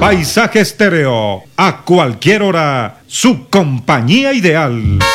Paisaje Estéreo, a cualquier hora, su compañía ideal.